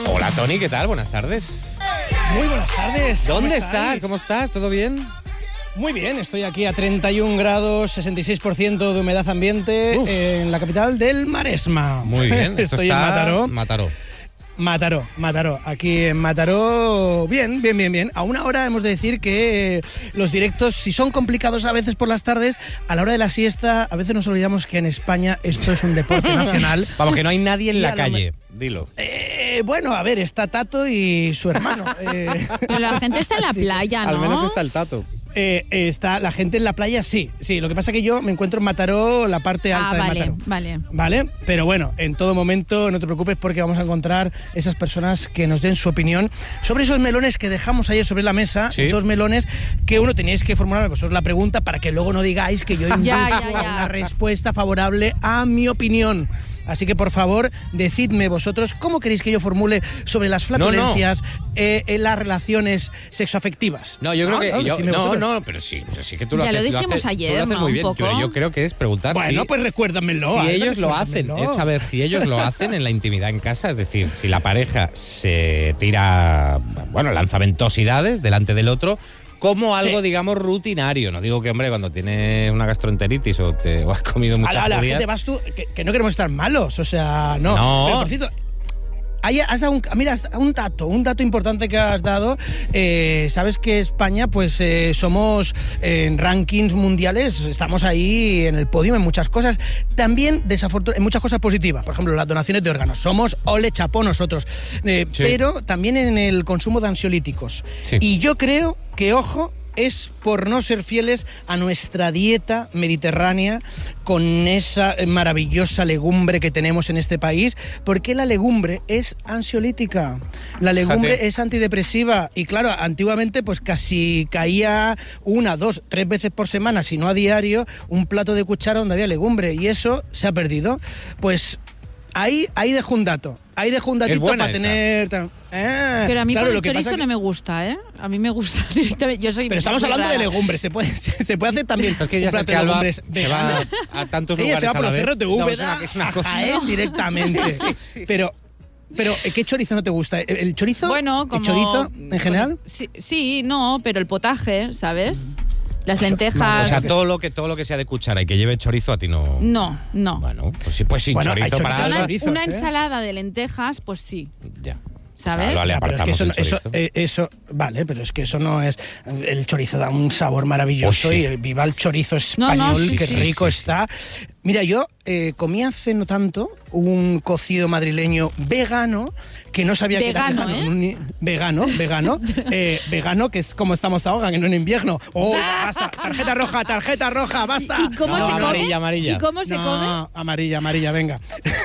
Hola Tony, ¿qué tal? Buenas tardes. Muy buenas tardes. ¿Dónde estás? ¿Cómo estás? ¿Todo bien? Muy bien, estoy aquí a 31 grados, 66% de humedad ambiente en la capital del Maresma. Muy bien. Estoy en Mataró. Mataró. Aquí en Mataró, bien. A una hora hemos de decir que los directos, si son complicados a veces por las tardes, a la hora de la siesta, a veces nos olvidamos que en España esto es un deporte nacional. Vamos, que no hay nadie en la calle, dilo. Bueno, a ver, está Tato y su hermano. Pero la gente está en la playa, ¿no? Al menos está el Tato. Está la gente en la playa, sí. Lo que pasa es que yo me encuentro en Mataró, la parte alta de Mataró. Vale, pero bueno, en todo momento no te preocupes porque vamos a encontrar esas personas que nos den su opinión sobre esos melones que dejamos ayer sobre la mesa, ¿sí? Dos melones que uno teníais que formular vosotros la pregunta para que luego no digáis que yo invento una respuesta favorable a mi opinión. Así que, por favor, decidme vosotros cómo queréis que yo formule sobre las flatulencias en las relaciones sexoafectivas. No, yo creo que... pero sí que tú lo haces. Ya lo dijimos ayer, tú lo haces muy bien. Yo creo que es preguntar pues recuérdamelo. Si ellos lo hacen, es saber si ellos lo hacen en la intimidad en casa. Es decir, si la pareja se tira, lanza ventosidades delante del otro, como algo, digamos, rutinario. No digo que, hombre, cuando tienes una gastroenteritis o has comido muchas judías... A la gente vas tú, que no queremos estar malos, o sea, no. Pero, por cierto, has dado un dato importante que has dado. Sabes que España, pues somos en rankings mundiales, estamos ahí en el podio en muchas cosas. También, en muchas cosas positivas. Por ejemplo, las donaciones de órganos. Somos ole chapó nosotros. Pero también en el consumo de ansiolíticos. Sí. Y yo creo que, ojo, es por no ser fieles a nuestra dieta mediterránea con esa maravillosa legumbre que tenemos en este país, porque la legumbre es ansiolítica, la legumbre es antidepresiva y claro, antiguamente pues casi caía 1, 2, 3 veces por semana, si no a diario, un plato de cuchara donde había legumbre y eso se ha perdido. Pues ahí dejo un dato. Ahí dejo un datito para tener... pero a mí con el chorizo no me gusta, ¿eh? A mí me gusta directamente. Pero estamos hablando de legumbres. Se puede hacer también es que ya sabes que legumbres se va a tantos lugares. Ella se va por los cerros de Úbeda a Jaén directamente. Sí. Pero ¿qué chorizo no te gusta? ¿El chorizo? Bueno, como... ¿El chorizo en general? Sí, no, pero el potaje, ¿sabes? Las lentejas... O sea, todo lo que sea de cuchara y que lleve chorizo a ti no... No. Bueno, pues sin chorizo para algo. Una ensalada de lentejas, pues sí. Ya. ¿Sabes? Vale, apartamos eso vale, pero es que eso no es... El chorizo da un sabor maravilloso y viva el chorizo español, qué rico está. Mira, yo comí hace no tanto un cocido madrileño vegano que no sabía que era vegano. Vegano, que es como estamos ahora, que no en invierno. Basta, tarjeta roja, basta. ¿Y cómo se come? Amarilla. ¿Y cómo se come? Amarilla, venga.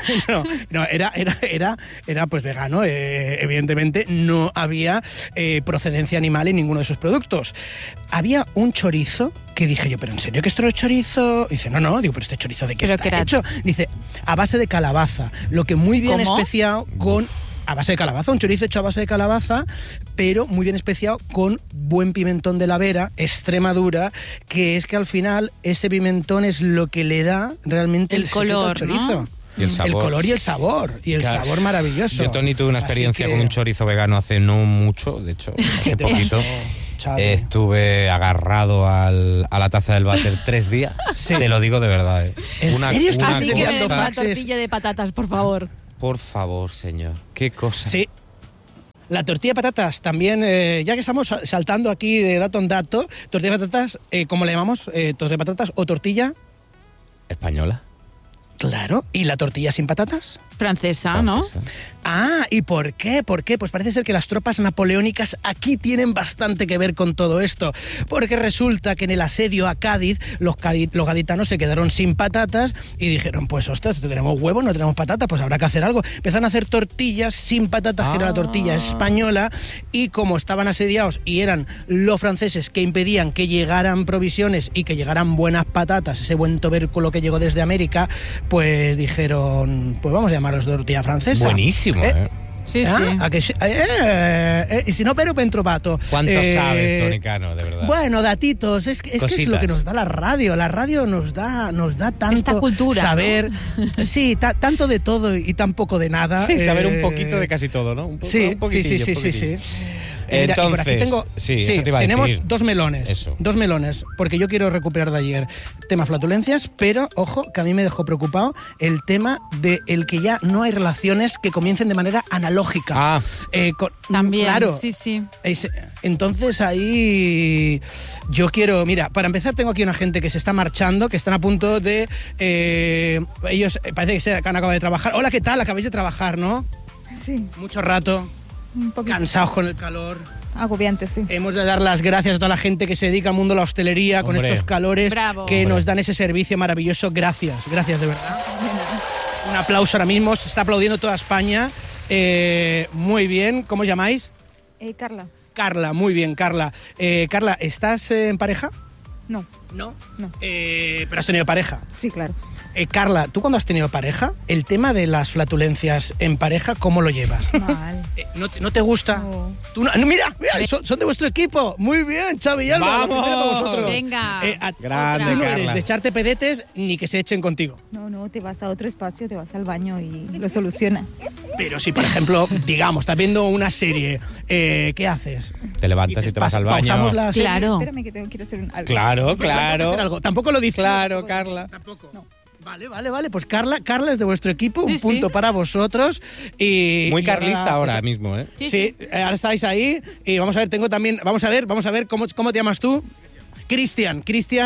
Era pues vegano. Evidentemente no había procedencia animal en ninguno de sus productos. Había un chorizo que dije yo, ¿pero en serio que esto no es chorizo? Y dice, no, digo, ¿pero este chorizo de qué está hecho? Dice, a base de calabaza, lo que muy bien especiado con... A base de calabaza, un chorizo hecho a base de calabaza, pero muy bien especiado con buen pimentón de la Vera, Extremadura, que es que al final ese pimentón es lo que le da realmente el color al chorizo. ¿No? Y el sabor. El color y el sabor. Y el sabor maravilloso. Yo, Tony, tuve una experiencia con un chorizo vegano hace no mucho, de hecho, hace poquito. Estuve agarrado a la taza del váter 3 días. Sí. Te lo digo de verdad. ¿En serio? Así que me des una tortilla de patatas, por favor. Por favor, señor. Qué cosa. Sí. La tortilla de patatas también, ya que estamos saltando aquí de dato en dato, tortilla de patatas, ¿cómo le llamamos? ¿Tortilla de patatas o tortilla? ¿Española? Claro. ¿Y la tortilla sin patatas? Francesa, ¿no? ¿Y por qué? Pues parece ser que las tropas napoleónicas aquí tienen bastante que ver con todo esto, porque resulta que en el asedio a Cádiz los gaditanos se quedaron sin patatas y dijeron, pues ostras, tenemos huevos, no tenemos patatas, pues habrá que hacer algo. Empezaron a hacer tortillas sin patatas, que era la tortilla española, y como estaban asediados y eran los franceses que impedían que llegaran provisiones y que llegaran buenas patatas, ese buen tubérculo que llegó desde América, pues dijeron, pues vamos a llamarlos tortilla francesa. Buenísimo, Sí, sí. ¿A que sí? Y si no, pero ben trovato. ¿Cuánto sabes, Toni Cano, de verdad? Bueno, datitos. Es que es lo que nos da la radio. La radio nos da tanto esta cultura, saber. ¿no? Sí, tanto de todo y tan poco de nada. Sí, saber un poquito de casi todo, ¿no? Sí. Mira, entonces, por aquí tengo, eso te iba a tenemos decir. dos melones, porque yo quiero recuperar de ayer tema flatulencias, pero ojo, que a mí me dejó preocupado el tema de el que ya no hay relaciones que comiencen de manera analógica. También, claro. sí. Entonces ahí yo quiero, mira, para empezar tengo aquí una gente que se está marchando, que están a punto de, ellos parece que han acabado de trabajar. Hola, ¿qué tal? Acabáis de trabajar, ¿no? Sí. Mucho rato. Un poquito. Cansados con el calor. Agobiante, sí. Hemos de dar las gracias a toda la gente que se dedica al mundo de la hostelería con estos calores. Bravo. Que nos dan ese servicio maravilloso. Gracias de verdad. Un aplauso ahora mismo. Se está aplaudiendo toda España. Muy bien. ¿Cómo os llamáis? Carla. Carla, muy bien, Carla. Carla, ¿estás en pareja? No. No. No. Pero has tenido pareja. Sí, claro. Carla, ¿tú cuando has tenido pareja, el tema de las flatulencias en pareja, cómo lo llevas? Mal. ¿No te gusta? No. ¿Tú no? Mira, son de vuestro equipo. Muy bien, Xavi y Alba. ¡Vamos! La primera para vosotros. Venga. Grande, Tú no Carla. eres de echarte pedetes ni que se echen contigo. No, te vas a otro espacio, te vas al baño y lo solucionas. Pero si, por ejemplo, digamos, estás viendo una serie, ¿qué haces? Te levantas y te vas al baño. Pausamos la serie. Claro. Espérame que tengo que ir a hacer algo. Claro. Hacer algo. Tampoco lo dices. Claro, Carla. Tampoco. No. Vale. Pues Carla es de vuestro equipo, Sí, un punto sí. para vosotros. Muy carlista ahora pues, mismo, ¿eh? Sí. Ahora estáis ahí y vamos a ver, vamos a ver cómo te llamas tú. Cristian,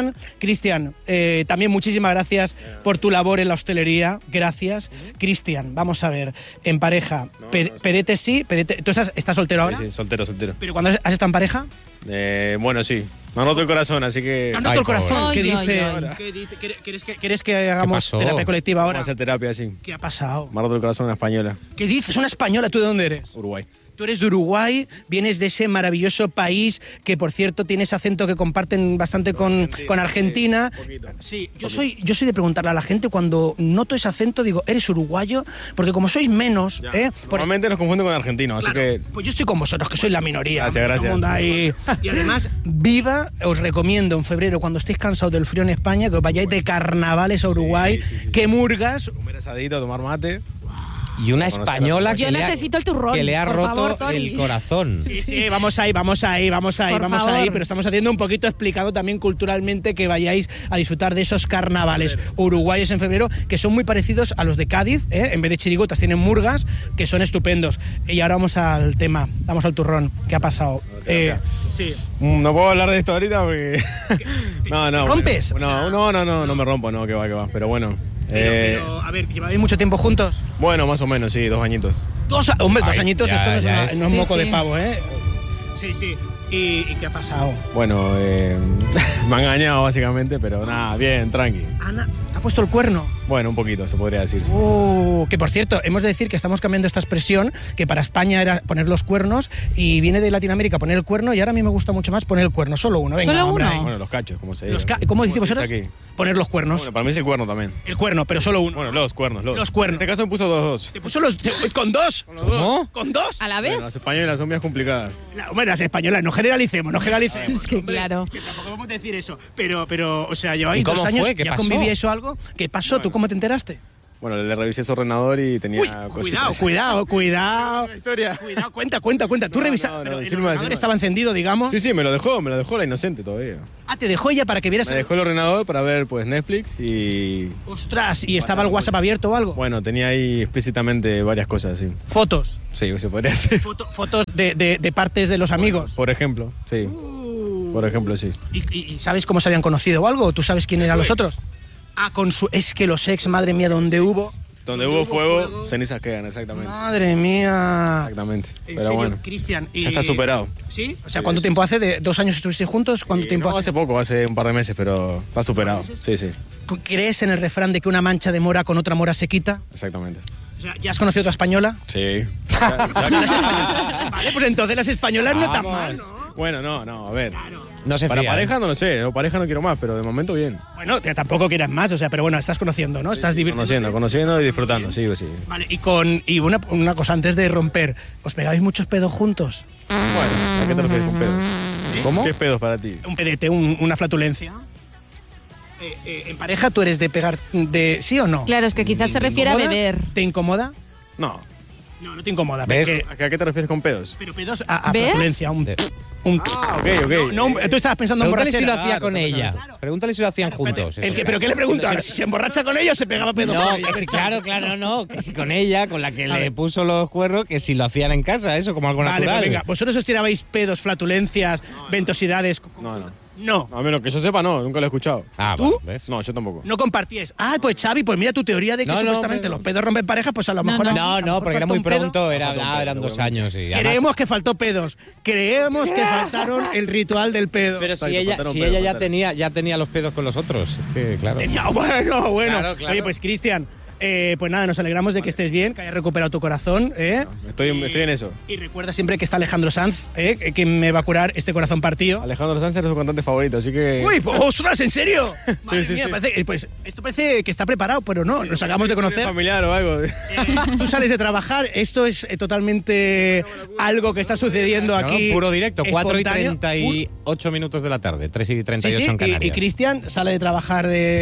también muchísimas gracias por tu labor en la hostelería, gracias. Cristian, vamos a ver, en pareja, pedete sí, ¿tú estás soltero ahora? Sí, soltero. ¿Pero cuando has estado en pareja? Bueno, sí. Me ha roto el corazón, así que... ¿Te han roto el corazón? pobre. ¿Qué Ay, dice? ay, ay. ¿Qué dice? ¿Quieres que hagamos pasó? terapia colectiva ahora? Vamos a hacer terapia, sí. ¿Qué ha pasado? Me ha roto el corazón una española, ¿Qué dices? ¿Una española? ¿Tú de dónde eres? Uruguay. Tú eres de Uruguay, vienes de ese maravilloso país que, por cierto, tiene ese acento que comparten bastante con Argentina. Sí, poquito. Sí, yo soy de preguntarle a la gente cuando noto ese acento, digo, ¿eres uruguayo? Porque como sois menos, Normalmente nos confunden con argentinos, así Claro, que... pues yo estoy con vosotros, que soy la minoría. Gracias. Todo el mundo ahí. Y además, viva, os recomiendo en febrero, cuando estéis cansados del frío en España, que os vayáis de carnavales a Uruguay, Sí. que murgas. Comer asadito, tomar mate. Y una Conocer española Yo necesito el turrón, que le ha por roto favor, Toni. el corazón. Sí, vamos ahí, Por favor. pero estamos haciendo un poquito explicando también culturalmente que vayáis a disfrutar de esos carnavales uruguayos en febrero, que son muy parecidos a los de Cádiz, en vez de chirigotas tienen murgas, que son estupendos. Y ahora vamos al tema, vamos al turrón, ¿qué ha pasado? Sí. No puedo hablar de esto ahorita porque... No. ¿Rompes? Bueno, no me rompo, no, que va. Pero bueno. Pero, a ver, ¿lleváis mucho tiempo juntos? Bueno, más o menos, sí, 2 añitos. Dos Ay, añitos, ya, esto no es, ya no es. es Sí, moco sí. de pavo, ¿eh? Sí. ¿Y qué ha pasado? Bueno, me han engañado básicamente, pero nada, bien, tranqui. Ana, ¿te ha puesto el cuerno? Bueno, un poquito, se podría decir. Sí. Que por cierto, hemos de decir que estamos cambiando esta expresión, que para España era poner los cuernos, y viene de Latinoamérica poner el cuerno, y ahora a mí me gusta mucho más poner el cuerno, solo uno. Venga, ¿Solo hombre, uno? ahí. Bueno, los cachos, como se dice. ¿Cómo decís se dice vosotros? aquí? Poner los cuernos. Bueno, para mí es el cuerno también. El cuerno, pero solo uno. Bueno, los cuernos. Los cuernos. En este caso me puso dos. ¿Te puso ¿Con dos? ¿Cómo? ¿Con dos? ¿A la vez? Bueno, las españolas son más complicadas. Hombre, las españolas, no generalicemos. Es que hombre, claro. Que tampoco podemos decir eso. Pero, o sea, lleváis ¿Y cómo 2 años, fue? ¿Qué ¿ya pasó? convivíais o algo? ¿Qué pasó? ¿Tú cómo te enteraste? Bueno, le revisé su ordenador y tenía Uy, cositas. cuidado. Historia. Cuidado, cuenta. Tú No, revisaste, no, pero el decirme, ordenador decirme. estaba encendido, digamos. Sí, me lo dejó la inocente todavía. Ah, te dejó ella para que vieras. Me dejó el ordenador para ver pues Netflix y... Ostras, ¿y estaba el WhatsApp abierto o algo? Bueno, tenía ahí explícitamente varias cosas, sí. Fotos. Sí, se podría decir. Fotos de partes de los amigos. Por ejemplo, sí. Por ejemplo, sí. ¿Y sabes cómo se habían conocido o algo? ¿O tú sabes quién eran los otros? Ah, es que los ex, madre mía, donde hubo... Donde hubo fuego, cenizas quedan, exactamente. Madre mía. Exactamente. En Pero serio, bueno, Cristian. ya está superado. ¿Sí? O sea, ¿cuánto tiempo hace? ¿De 2 años estuvisteis juntos? ¿Cuánto tiempo No, hace poco, hace un par de meses, pero está superado. Sí, ¿Crees en el refrán de que una mancha de mora con otra mora se quita? exactamente. O sea, ¿ya has conocido otra española? Sí. Vale, pues entonces las españolas no tan mal, ¿no? Bueno, no, a ver. No se Para fía, pareja no lo sé, pareja no quiero más, pero de momento bien. Bueno, que tampoco quieras más, o sea, pero bueno, estás conociendo, ¿no? Estás divirtiendo. Conociendo y disfrutando, sí. Vale, y una cosa, antes de romper, ¿os pegabais muchos pedos juntos? Bueno, ¿a qué te refieres con pedos? ¿Cómo? ¿Qué es pedos para ti? Un pedete, una flatulencia. ¿En pareja tú eres de pegar de sí o no? Claro, es que quizás se refiere a beber. ¿Te incomoda? No. No te incomoda. ¿Ves? Porque, ¿A qué te refieres con pedos? pero pedos a ¿Ves? flatulencia, ok. Tú estabas pensando en Pregúntale si lo borrachera. hacía con ella. Pregúntale si lo hacían juntos. ¿Pero qué le pregunto? ¿Si se emborracha con ella o se pegaba pedos No, con ella? que sí, claro, no. Que si con ella, con la que le puso los cuernos, que si lo hacían en casa, eso, como algo Vale, natural. pues venga, ¿vosotros os tirabais pedos, flatulencias, ventosidades? No. A menos que yo sepa, no, nunca lo he escuchado. ¿Tú? ¿ves? No, yo tampoco. No compartíais. Pues Xavi, pues mira tu teoría de que supuestamente los pedos rompen pareja, pues a lo mejor... No, porque era muy pronto, Faltó un pedo, eran 2 años. Y además- Creemos que faltó pedos. Creemos que faltaron el ritual del pedo. Pero si Exacto, ella, faltaron si pedos, ella faltaron. ya tenía los pedos con los otros. Es que, claro. Bueno. Claro. Oye, pues Cristian, pues nada, nos alegramos de que estés bien, que hayas recuperado tu corazón. Estoy en eso. Y recuerda siempre que está Alejandro Sanz, que me va a curar este corazón partido. Alejandro Sánchez es su cantante favorito, así que... ¡Uy, ostras, en serio! Madre sí, mía, sí. pues esto parece que está preparado, pero no, nos acabamos de conocer. familiar o algo. Tú sales de trabajar, esto es totalmente algo que está sucediendo aquí. Puro directo, 4 y espontáneo. 38 minutos de la tarde, 3 y 38 Sí, en Canarias. y Cristian sale de trabajar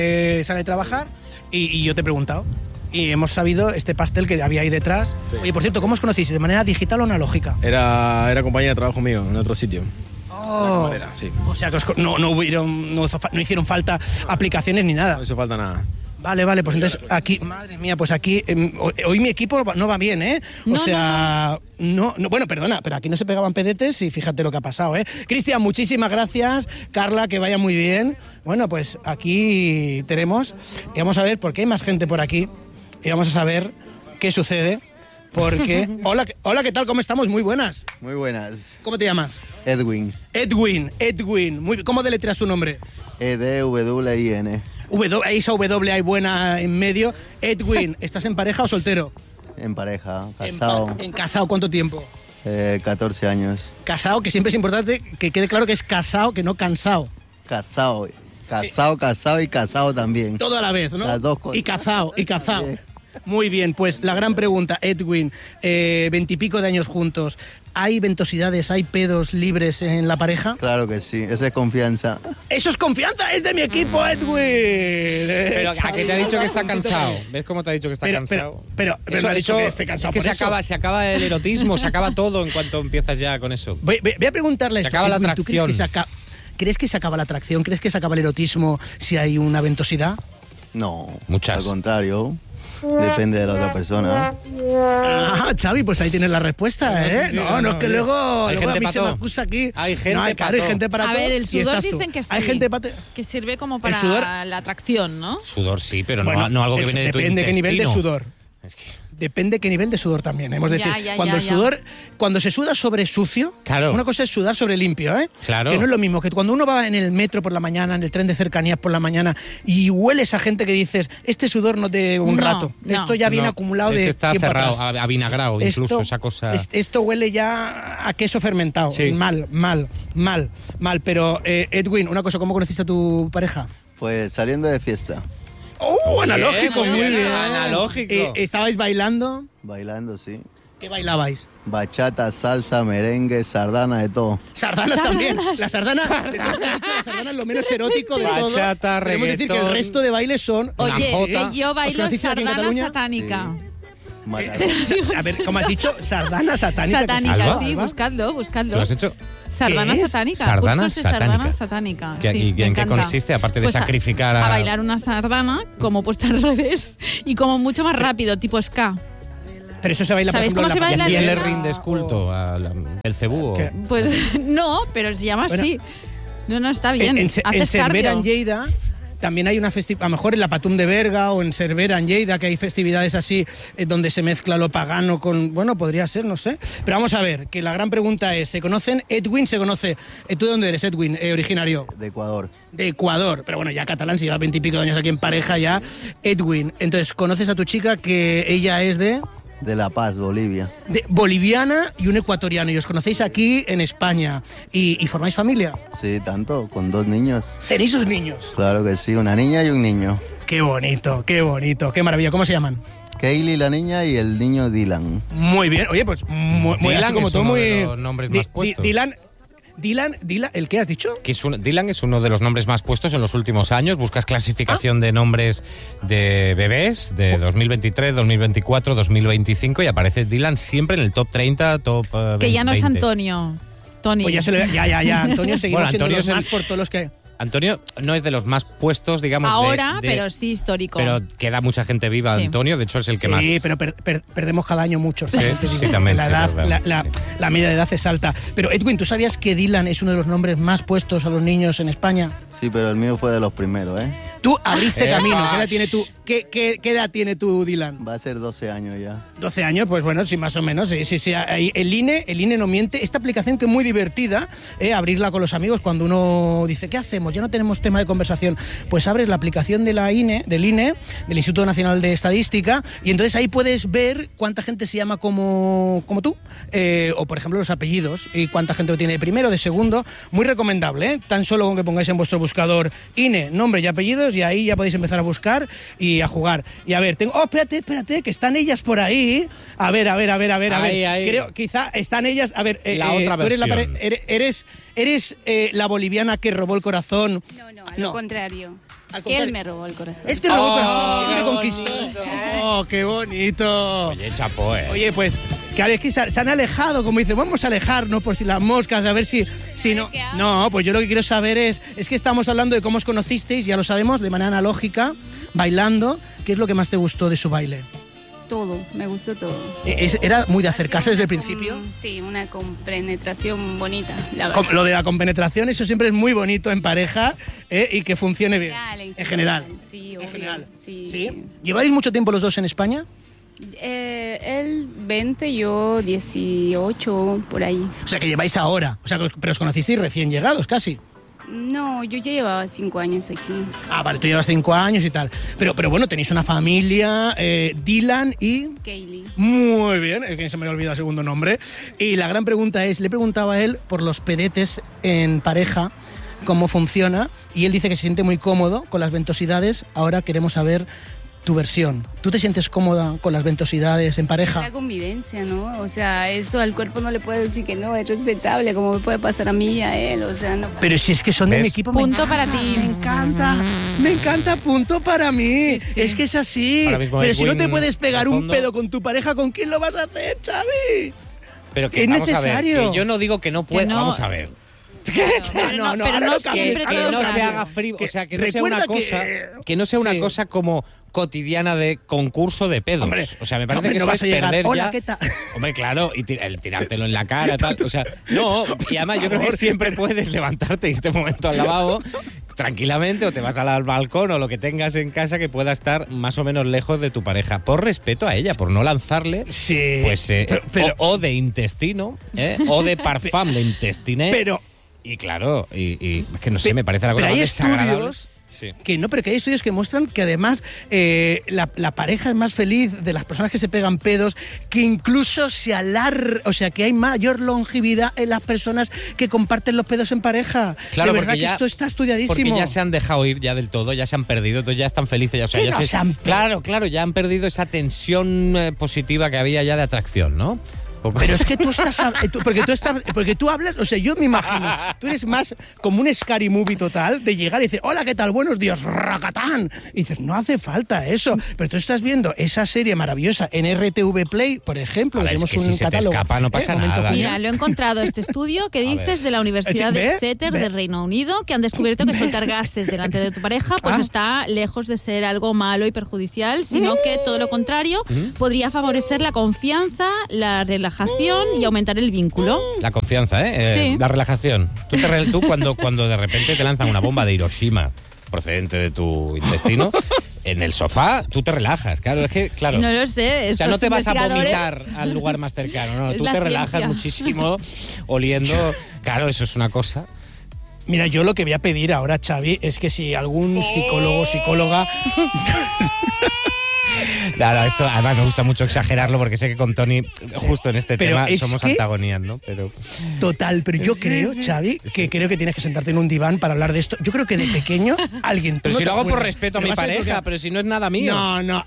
y yo te he preguntado. Y hemos sabido este pastel que había ahí detrás. Sí. Oye, por cierto, ¿cómo os conocéis? ¿De manera digital o analógica? Era compañía de trabajo mío en otro sitio. Oh. Sí. O sea, que no hicieron falta aplicaciones ni nada. No hizo falta nada. Vale, pues entonces aquí, madre mía, pues aquí, hoy mi equipo no va bien, ¿eh? No, bueno, perdona, pero aquí no se pegaban pedetes y fíjate lo que ha pasado, ¿eh? Cristian, muchísimas gracias. Carla, que vaya muy bien. Bueno, pues aquí tenemos, y vamos a ver por qué hay más gente por aquí, y vamos a saber qué sucede, porque... Hola, ¿qué tal? ¿Cómo estamos? Muy buenas. Muy buenas. ¿Cómo te llamas? Edwin. Edwin. ¿Cómo deletreas tu nombre? EDWIN. Hay esa W hay buena en medio. Edwin, ¿estás en pareja o soltero? En pareja, casado. ¿En casado cuánto tiempo? 14 años. Casado, que siempre es importante que quede claro que es casado, que no cansado. Casado. Casado y casado también. Todo a la vez, ¿no? Las dos cosas. Y cazao. Bien. Muy bien, pues la gran pregunta, Edwin, 20 y pico de años juntos, ¿hay ventosidades, hay pedos libres en la pareja? Claro que sí, eso es confianza. ¡Eso es confianza! ¡Es de mi equipo, Edwin! Pero ¿a qué te ha dicho que está cansado? ¿Ves cómo te ha dicho que está cansado? Pero no ha dicho que esté cansado. Es que por eso. se acaba el erotismo, se acaba todo en cuanto empiezas ya con eso. Voy a preguntarle Se esto, acaba la Edwin, ¿tú atracción. ¿Crees que se acaba la atracción? ¿Crees que se acaba el erotismo si hay una ventosidad? No. Muchas. Al contrario. Depende de la otra persona. Xavi, pues ahí tienes la respuesta, ¿eh? Sí, no, es que luego Hay a gente mí pa' se me todo. acusa aquí. Hay gente no, pa' claro, hay todo. gente para A todo. ver, el y sudor estás tú. dicen que sí. Hay gente que sirve como El para sudor- la atracción, ¿no? Sudor sí, pero Bueno, no algo que viene de tu depende qué nivel de intestino. sudor. Es que- Depende qué nivel de sudor también. Hemos de Ya, decir, ya, cuando ya, el ya. sudor, cuando se suda sobre sucio, Claro. una cosa es sudar sobre limpio, ¿eh? Claro. Que no es lo mismo que cuando uno va en el metro por la mañana, en el tren de cercanías por la mañana y hueles a gente que dices, este sudor no de un No, rato, no. esto ya viene No, acumulado ese de está tiempo cerrado, atrás. a vinagrado, incluso esa cosa. Esto huele ya a queso fermentado. Sí. Mal. Pero, Edwin, una cosa, ¿cómo conociste a tu pareja? Pues saliendo de fiesta. ¡Oh, analógico! analógico. Muy bien. Analógico. ¿Estabais bailando? Bailando, sí. ¿Qué bailabais? Bachata, salsa, merengue, sardana, de todo. Sardanas también. La sardana, de todo lo que has dicho, la sardana es lo menos erótico de todo. Bachata, Podemos decir que el reggaetón. resto de bailes son... Oye, jota. que yo bailo conociste aquí en sardana Cataluña? satánica. Mata- A ver, como has dicho, sardana satánica. ¿qué es eso? Satánica, Alba? sí, buscadlo. ¿Lo has hecho? Sardana ¿Qué es? satánica. Sardana cursos de sardana satánica. satánica. ¿Y Sí, me en qué encanta. consiste, aparte de Pues sacrificar a bailar una sardana como puesta al revés y como mucho más rápido, tipo ska. Pero eso se baila, por ¿Sabéis ejemplo, cómo se en la baila? ¿Y paella. quién le rindes culto? ¿El cebú? ¿Qué? Pues no, pero se llama Bueno. así. No, está bien. En Haces Cervera, cardio. en Lleida, también hay una festividad, a lo mejor en la Patum de Berga o en Cervera, en Lleida, que hay festividades así donde se mezcla lo pagano con... Bueno, podría ser, no sé. Pero vamos a ver, que la gran pregunta es, ¿se conocen? Edwin se conoce. ¿Tú de dónde eres, Edwin, originario? De Ecuador. De Ecuador. Pero bueno, ya catalán, si lleva 20 y pico de años aquí en pareja ya. Edwin, entonces, ¿conoces a tu chica que ella es de...? De La Paz, Bolivia. Boliviana y un ecuatoriano. Y os conocéis aquí en España. ¿Y formáis familia? Sí, tanto, con 2 niños. ¿Tenéis 2 niños? Claro que sí, una niña y un niño. Qué bonito, qué maravilla. ¿Cómo se llaman? Kaylee, la niña, y el niño Dylan. Muy bien. Oye, pues muy Dylan como es todo uno muy... de los nombres más puestos. Dylan, ¿el qué has dicho? Dylan es uno de los nombres más puestos en los últimos años. Buscas clasificación de nombres de bebés de 2023, 2024, 2025 y aparece Dylan siempre en el top 30, top 20. Que ya no es Antonio. Tony. Pues ya. Antonio seguimos Bueno, siendo Antonio los más por todos los que... Antonio no es de los más puestos, digamos. Ahora, pero sí histórico. Pero queda mucha gente viva, Sí. Antonio. De hecho, es el que más. Sí, pero perdemos cada año muchos. Sí, también. La media de edad es alta. Pero Edwin, ¿tú sabías que Dylan es uno de los nombres más puestos a los niños en España? Sí, pero el mío fue de los primeros, ¿eh? Tú abriste camino. ¿Qué edad tiene tú, Dylan? Va a ser 12 años ya. 12 años, pues bueno, sí, más o menos. Sí. Ahí, el INE no miente. Esta aplicación que es muy divertida, abrirla con los amigos cuando uno dice, ¿qué hacemos? Ya no tenemos tema de conversación. Pues abres la aplicación de del INE, del Instituto Nacional de Estadística, y entonces ahí puedes ver cuánta gente se llama como tú, o por ejemplo los apellidos, y cuánta gente lo tiene de primero, de segundo. Muy recomendable, ¿eh? Tan solo con que pongáis en vuestro buscador INE, nombre y apellidos, y ahí ya podéis empezar a buscar y a jugar. Y a ver, espérate, que están ellas por ahí. A ver. Ahí. Creo, quizá están ellas. A ver, la otra versión. Eres la boliviana que robó el corazón. No, al contrario. Él me robó el corazón. Él te robó el corazón, él te conquistó. ¡Oh, qué bonito! Oye, chapó, Oye, pues, claro, es que se han alejado, como dice, vamos a alejarnos por si las moscas, a ver si no... No, pues yo lo que quiero saber es que estamos hablando de cómo os conocisteis, ya lo sabemos, de manera analógica, bailando. ¿Qué es lo que más te gustó de su baile? Todo, me gustó todo. ¿Era muy de acercarse desde el principio? Sí, una compenetración bonita, la Lo verdad. de la compenetración, eso siempre es muy bonito en pareja, y que funcione bien. En general. Sí, en obvio, general. sí. ¿Lleváis mucho tiempo los dos en España? Él 20, yo 18, por ahí. O sea, que lleváis ahora. O sea, pero os conocisteis recién llegados, casi. No, yo ya llevaba 5 años aquí. Ah, vale, tú llevas 5 años y tal. Pero bueno, tenéis una familia, Dylan y... Kaylee. Muy bien, que se me ha olvidado el segundo nombre. Y la gran pregunta es, le preguntaba a él por los pedetes en pareja, cómo funciona, y él dice que se siente muy cómodo con las ventosidades. Ahora queremos saber tu versión. ¿Tú te sientes cómoda con las ventosidades en pareja? La convivencia, ¿no? O sea, eso al cuerpo no le puede decir que no, es respetable, como me puede pasar a mí y a él, o sea, no. Pero si es que son de mi equipo... Punto para ti. Me encanta, punto para mí. Sí. Es que es así. Pero si no te puedes pegar un pedo con tu pareja, ¿con quién lo vas a hacer, Xavi? Pero que es vamos necesario. a ver, que yo no digo que no pueda. Que no. Vamos a ver. Pero no siempre Que todo no se cambia. haga frío, o sea, que no sea Recuerda una cosa, que no sea una sí. cosa como cotidiana de concurso de pedos. Hombre, o sea, me parece hombre, que no eso vas a es llegar, perder hola, ya. ¿qué tal? Hombre, claro, y el tirártelo en la cara, tal, o sea, no, y además yo creo que siempre puedes levantarte en este momento al lavabo tranquilamente, o te vas al balcón o lo que tengas en casa que pueda estar más o menos lejos de tu pareja, por respeto a ella, por no lanzarle Sí. pues o de intestino, o de parfum de intestiné. Pero y claro, y es que no sé, me parece la cosa pero hay más desagradable. estudios Sí. pero que hay estudios que muestran que además la pareja es más feliz de las personas que se pegan pedos, que incluso se alarga, o sea, que hay mayor longevidad en las personas que comparten los pedos en pareja. Claro, de verdad porque que ya, esto está estudiadísimo. Porque ya se han dejado ir ya del todo, ya se han perdido, entonces ya están felices. Ya, o sea, ¿Qué ya no se han perdido? Claro, ya han perdido esa tensión positiva que había ya de atracción, ¿no? Pero es que tú estás... Porque tú hablas... O sea, yo me imagino... Tú eres más como un scary movie total de llegar y decir, hola, ¿qué tal? Buenos días, racatán. Y dices, no hace falta eso. Pero tú estás viendo esa serie maravillosa en RTV Play, por ejemplo. A ver, tenemos es que un si se te catálogo. escapa no pasa nada. Mira, lo he encontrado este estudio que dices de la Universidad de Exeter del Reino Unido, que han descubierto que soltar gases delante de tu pareja pues está lejos de ser algo malo y perjudicial, sino que todo lo contrario podría favorecer la confianza, la relajación y aumentar el vínculo. La confianza, Sí. La relajación. Tú cuando de repente te lanzan una bomba de Hiroshima procedente de tu intestino, en el sofá tú te relajas. Claro, es que, claro. No lo sé. O sea, no te vas a investigadores- vomitar al lugar más cercano, no, Es tú la te relajas ciencia. muchísimo oliendo. Claro, eso es una cosa. Mira, yo lo que voy a pedir ahora, Xavi, es que si algún psicólogo o psicóloga No, esto además me gusta mucho exagerarlo porque sé que con Tony, justo en este tema, somos antagonías, ¿no? Pero... Total, pero yo creo, Xavi, que creo que tienes que sentarte en un diván para hablar de esto. Yo creo que de pequeño alguien... Pero si lo hago por respeto a mi pareja, pero si no es nada mío. No,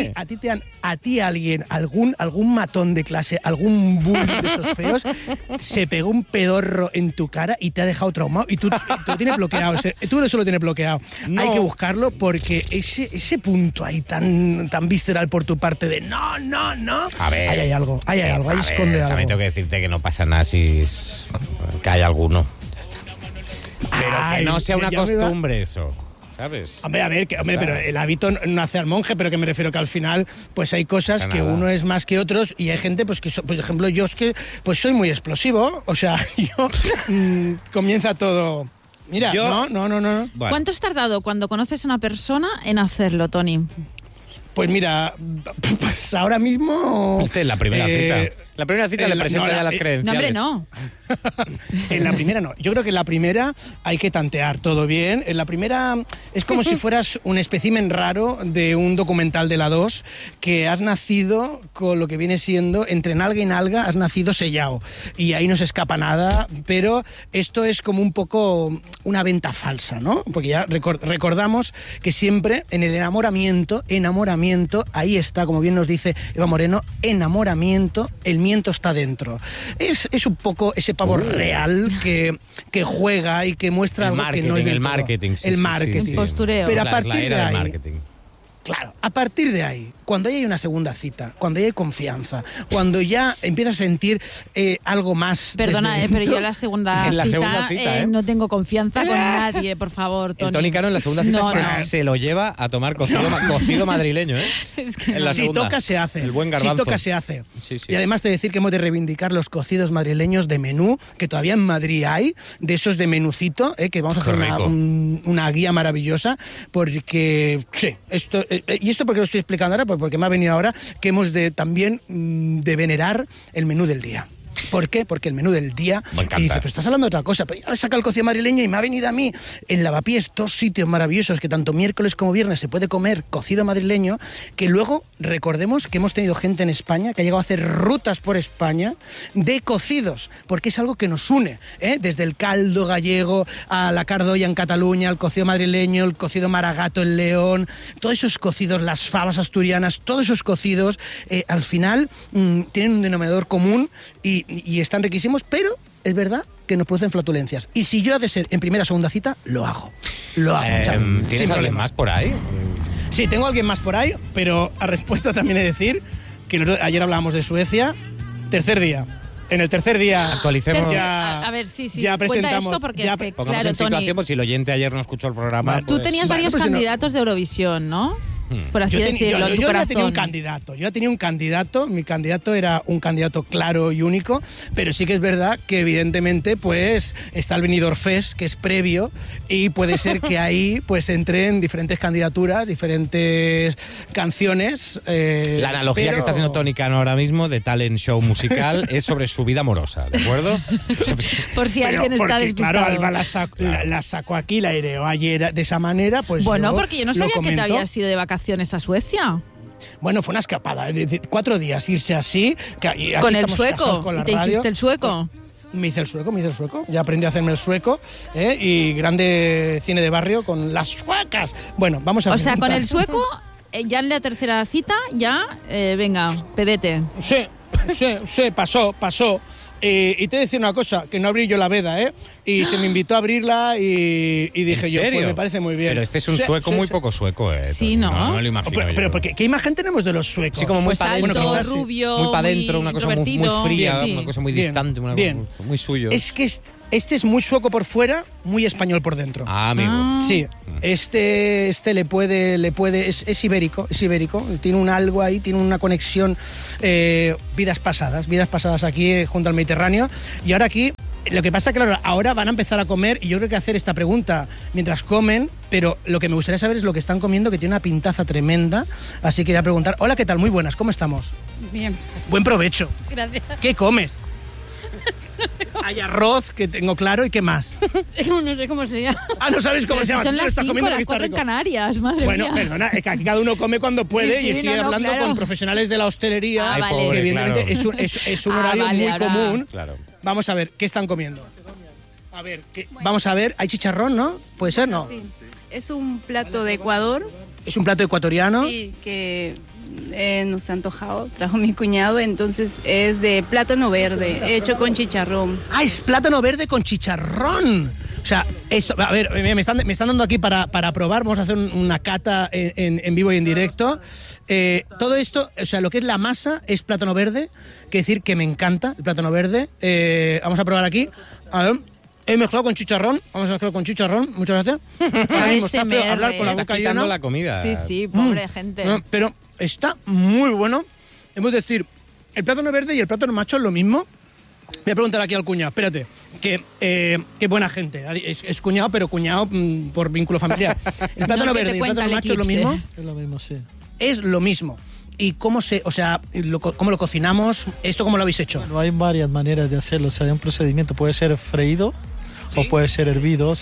a ti alguien, algún matón de clase, algún bully de esos feos, se pegó un pedorro en tu cara y te ha dejado traumado y tú lo tienes bloqueado. Tú eso lo tienes bloqueado. No. Hay que buscarlo porque ese punto ahí tan visceral por tu parte de no. A ver, ahí hay algo, ahí esconde algo. También tengo que decirte que no pasa nada si que hay alguno. Ya está. Pero que no sea una costumbre eso. ¿Sabes? Hombre, a ver, pero el hábito no hace al monje, pero que me refiero que al final pues hay cosas que uno es más que otros y hay gente pues que, por ejemplo, yo es que pues soy muy explosivo, o sea, yo comienza todo... Mira, no. Bueno. ¿Cuánto has tardado cuando conoces a una persona en hacerlo, Tony? Pues mira, pues ahora mismo... En la primera cita. La primera cita le presenta ya las credenciales. No, hombre, no. En la primera no. Yo creo que en la primera hay que tantear todo bien. En la primera es como si fueras un espécimen raro de un documental de la 2 que has nacido con lo que viene siendo entre nalga y nalga, has nacido sellado. Y ahí no se escapa nada, pero esto es como un poco una venta falsa, ¿no? Porque ya recordamos que siempre en el enamoramiento, ahí está, como bien nos dice Eva Moreno, enamoramiento, el miento está dentro. Es un poco ese pavo real que juega y que muestra algo que no es del el marketing. El marketing. El postureo. Pero a partir de ahí... marketing. Claro, a partir de ahí, cuando ya hay una segunda cita, cuando ya hay confianza, cuando ya empiezas a sentir algo más... Perdona, pero yo en la segunda cita no tengo confianza con nadie, por favor, Tony. El Tony Cano en la segunda cita se lo lleva a tomar cocido madrileño, ¿eh? Es que si toca, se hace. El buen garbanzo. Si toca, se hace. Sí. Y además de decir que hemos de reivindicar los cocidos madrileños de menú, que todavía en Madrid hay, de esos de menucito, que vamos a hacer una guía maravillosa, porque, sí, y esto porque lo estoy explicando ahora, pues porque me ha venido ahora que hemos de también de venerar el menú del día. ¿Por qué? Porque el menú del día... Y dice, pero estás hablando de otra cosa. Pero ya saca el cocido madrileño y me ha venido a mí en Lavapiés 2 sitios maravillosos que tanto miércoles como viernes se puede comer cocido madrileño, que luego recordemos que hemos tenido gente en España que ha llegado a hacer rutas por España de cocidos, porque es algo que nos une, desde el caldo gallego a la cardolla en Cataluña, el cocido madrileño, el cocido maragato en León, todos esos cocidos, las fabas asturianas, todos esos cocidos al final tienen un denominador común y están riquísimos, pero es verdad que nos producen flatulencias. Y si yo ha de ser en primera o segunda cita, lo hago. ¿Tienes alguien más por ahí? Sí, tengo a alguien más por ahí, pero a respuesta también he de decir que ayer hablábamos de Suecia, tercer día. En el tercer día actualicemos. A ver, sí. Ya presentamos. Esto porque ya es que, pongamos claro, en situación, Tony, pues si el oyente ayer no escuchó el programa. Tú tenías varios candidatos de Eurovisión, ¿no? Por así decirlo, en tu corazón. Yo ya tenía un candidato. Mi candidato era un candidato claro y único, pero sí que es verdad que evidentemente pues está el Benidorm Fest, que es previo, y puede ser que ahí pues entren diferentes candidaturas, diferentes canciones. La analogía que está haciendo Tony Cano ahora mismo de talent show musical es sobre su vida amorosa, ¿de acuerdo? Por si alguien está despistado. Claro, Alba la sacó aquí, la aireó ayer de esa manera, pues bueno, porque yo no sabía que te habías ido de vacaciones a Suecia. Bueno, fue una escapada de 4 días irse así. Aquí con el sueco. Con la ¿Y te hiciste el sueco? Me hice el sueco. Ya aprendí a hacerme el sueco. Y grande cine de barrio con las suecas. Bueno, vamos a... O sea, con el sueco, ya en la tercera cita, venga, pedete. Sí, pasó. Y te decía una cosa, que no abrí yo la veda, y se me invitó a abrirla y dije yo, pues me parece muy bien. Pero este es un sueco muy poco sueco, Sí, ¿no? No me lo imagino pero porque, ¿qué imagen tenemos de los suecos? Sí, como muy para adentro, rubio, muy para adentro, una cosa muy fría, una cosa muy distante, una cosa muy suyo. Es que este es muy sueco por fuera, muy español por dentro. Ah, amigo. Sí, este le puede, es ibérico, tiene un algo ahí, tiene una conexión, vidas pasadas aquí junto al Mediterráneo, y ahora aquí, lo que pasa es que claro, ahora van a empezar a comer, y yo creo que hacer esta pregunta mientras comen, pero lo que me gustaría saber es lo que están comiendo, que tiene una pintaza tremenda, así que voy a preguntar, hola, ¿qué tal? Muy buenas, ¿cómo estamos? Bien. Buen provecho. Gracias. ¿Qué comes? Hay arroz, que tengo claro, ¿y qué más? No sé cómo se llama. Ah, no sabes cómo Pero se llama. Son Tú las estás 5, comiendo las que está 4 en rico. Canarias, madre Bueno, mía. perdona, es que aquí cada uno come cuando puede Sí, y estoy hablando claro. con profesionales de la hostelería, Ah, vale. que pobre, evidentemente claro. es un horario vale, muy ahora. común. Claro. Vamos a ver, ¿qué están comiendo? A ver, vamos a ver, hay chicharrón, ¿no? ¿Puede ser? No. Sí. Es un plato de Ecuador, Es un plato ecuatoriano. sí, que nos ha antojado, trajo mi cuñado, entonces es de plátano verde, hecho con chicharrón. Ah, es plátano verde con chicharrón. O sea, esto, a ver, me están dando aquí para probar, vamos a hacer una cata en vivo y en directo. Todo esto, o sea, lo que es la masa es plátano verde, que decir que me encanta el plátano verde. Vamos a probar aquí. A ver, he mezclado con chicharrón, vamos a mezclar con chicharrón, muchas gracias. Ahora mismo está feo hablar con la Estás boca quitando llena. la comida. Sí, pobre gente. No, pero está muy bueno. Hemos de decir, el plátano verde y el plátano macho es lo mismo. Voy a preguntar aquí al cuñado, espérate, que buena gente. Es cuñado, pero cuñado por vínculo familiar. El plátano No, que verde te y el cuenta plátano el macho es lo eclipse. mismo. Es lo mismo, sí. Es lo mismo. ¿Y cómo cómo lo cocinamos? ¿Esto cómo lo habéis hecho? Bueno, hay varias maneras de hacerlo. O sea, hay un procedimiento, puede ser freído o puede ser hervido,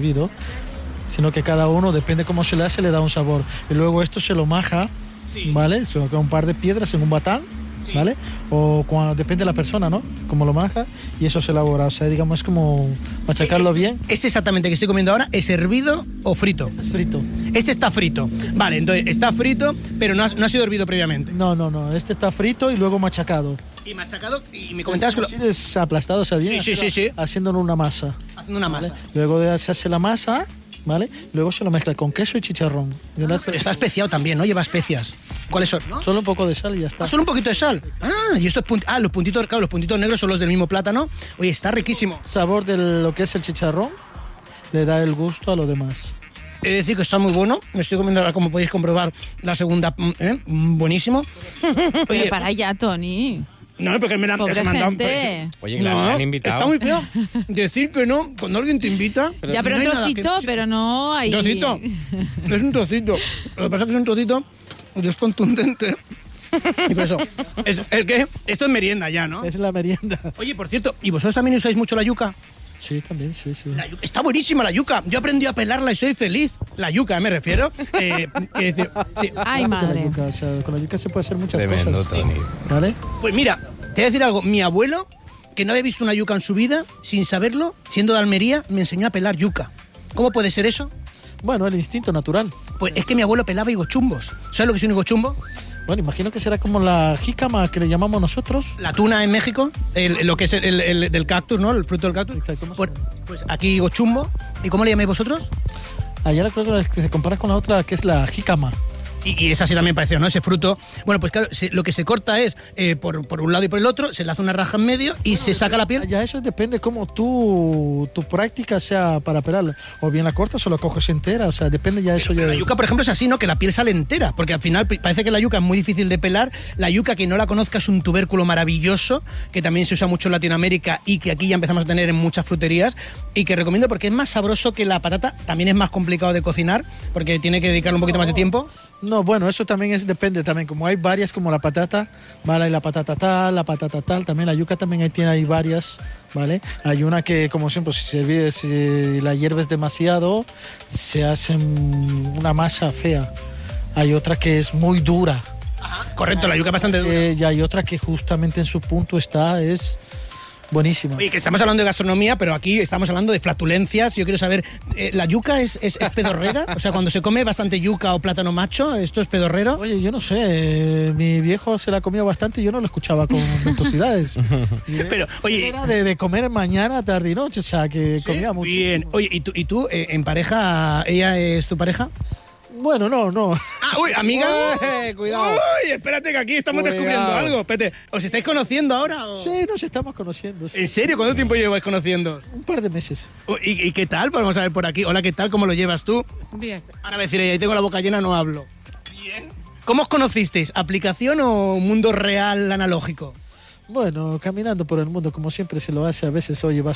sino que cada uno, depende cómo se le hace, le da un sabor. Y luego esto se lo maja, ¿vale? Se lo con un par de piedras en un batán, ¿vale? O depende de la persona, ¿no? Como lo maja y eso se elabora. O sea, digamos, es como machacarlo bien. Este exactamente que estoy comiendo ahora, ¿es hervido o frito? Es frito. Este está frito. Vale, entonces está frito, pero no ha sido hervido previamente. No. Este está frito y luego machacado. Y machacado, y me comentabas que lo... Es aplastado, o sea, bien. Sí. Haciéndolo una masa. Haciendo una masa. ¿Vale? Luego se hace la masa, ¿vale? Luego se lo mezcla con queso y chicharrón. Está especiado también, ¿no? Lleva especias. ¿Cuáles son? ¿No? Solo un poco de sal y ya está. Solo un poquito de sal. Y esto es los puntitos, claro, los puntitos negros son los del mismo plátano. Oye, está riquísimo. El sabor de lo que es el chicharrón le da el gusto a lo demás. He de decir que está muy bueno. Me estoy comiendo ahora, como podéis comprobar, la segunda. Buenísimo. Oye, Pero para ya, Tony. no, porque me la Pobre han dado. gente. Oye, claro, me han invitado. Está muy feo. Decir que no, cuando alguien te invita. Ya, pero no un hay nada trocito, pero no hay... ¿Trocito? Es un trocito. Lo que pasa es que es un trocito y es contundente. Y por eso, esto es merienda ya, ¿no? Es la merienda. Oye, por cierto, ¿y vosotros también usáis mucho la yuca? Sí, también, sí. La yuca, está buenísima la yuca. Yo aprendí a pelarla y soy feliz. La yuca, me refiero. Sí. Ay, madre. Con la yuca se puede hacer muchas Tremendo, cosas. Tony. ¿Vale? Pues mira, te voy a decir algo. Mi abuelo, que no había visto una yuca en su vida, sin saberlo, siendo de Almería, me enseñó a pelar yuca. ¿Cómo puede ser eso? Bueno, el instinto natural. Pues es que mi abuelo pelaba higochumbos. ¿Sabes lo que es un higochumbo? Bueno, imagino que será como la jícama que le llamamos nosotros. La tuna en México, lo que es el del cactus, ¿no? El fruto del cactus. Exacto, más o menos. Pues aquí higochumbo. ¿Y cómo le llamáis vosotros? Allá creo que se compara con la otra, que es la jícama. Y esa sí también pareció, ¿no? Ese fruto. Bueno, pues claro, lo que se corta es por un lado y por el otro, se le hace una raja en medio y se saca la piel. Ya eso depende cómo tu práctica sea para pelarla. O bien la cortas o la coges entera, o sea, depende ya eso. Pero la yuca, por ejemplo, es así, ¿no? Que la piel sale entera, porque al final parece que la yuca es muy difícil de pelar. La yuca, que no la conozca, es un tubérculo maravilloso, que también se usa mucho en Latinoamérica y que aquí ya empezamos a tener en muchas fruterías, y que recomiendo porque es más sabroso que la patata. También es más complicado de cocinar, porque tiene que dedicarle un poquito más de tiempo. No, bueno, eso también depende también, como hay varias como la patata, ¿vale? Y la patata tal, también la yuca también hay varias, ¿vale? Hay una que, como siempre, si la hierves demasiado, se hace una masa fea. Hay otra que es muy dura. Ajá, correcto, la yuca es bastante dura. Y hay otra que justamente en su punto es buenísima. Oye, que estamos hablando de gastronomía, pero aquí estamos hablando de flatulencias. Yo quiero saber, ¿la yuca es pedorrera? O sea, cuando se come bastante yuca o plátano macho, ¿esto es pedorrero? Oye, yo no sé, mi viejo se la comía bastante y yo no lo escuchaba con ventosidades. Pero, oye, era de comer mañana, tarde y noche, o sea, que ¿sí? comía mucho. Bien. Oye, ¿y tú en pareja, ella es tu pareja? Bueno, no. Ah, uy, amiga. Cuidado. Uy, espérate que aquí estamos descubriendo algo. Espérate, ¿os estáis conociendo ahora? O? Sí, nos estamos conociendo. Sí. ¿En serio? ¿Cuánto tiempo lleváis conociendo? Un par de meses. ¿Y qué tal? Pues vamos a ver por aquí. Hola, ¿qué tal? ¿Cómo lo llevas tú? Bien. Ahora me decir ella, tengo la boca llena, no hablo. Bien. ¿Cómo os conocisteis? ¿Aplicación o mundo real analógico? Bueno, caminando por el mundo, como siempre se lo hace, a veces, oye, vas